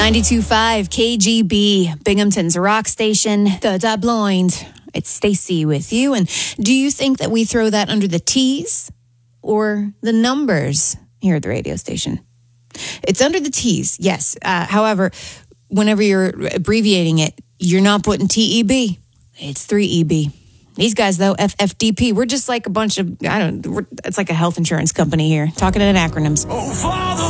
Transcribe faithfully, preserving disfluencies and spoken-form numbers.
ninety-two point five K G B, Binghamton's rock station, the Tabloid. It's Stacey with you. And do you think that we throw that under the T's or the numbers here at the radio station? It's under the T's, yes. Uh, however, whenever you're abbreviating it, you're not putting T E B. It's three E B. These guys, though, F F D P, we're just like a bunch of, I don't, we're, it's like a health insurance company here, talking in acronyms. Oh, Father.